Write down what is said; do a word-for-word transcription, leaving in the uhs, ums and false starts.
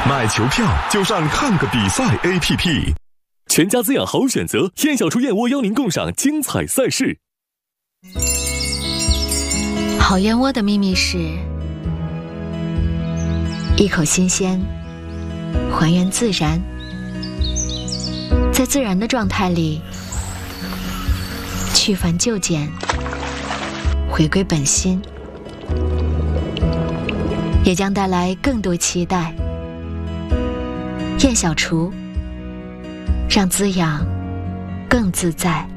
买球票就上看个比赛 A P P。 全家滋养好选择，燕小厨燕窝邀您共赏精彩赛事。 好燕窝的秘密是一口新鲜，还原自然，在自然的状态里去繁就简，回归本心，也将带来更多期待。燕小厨，让滋养更自在。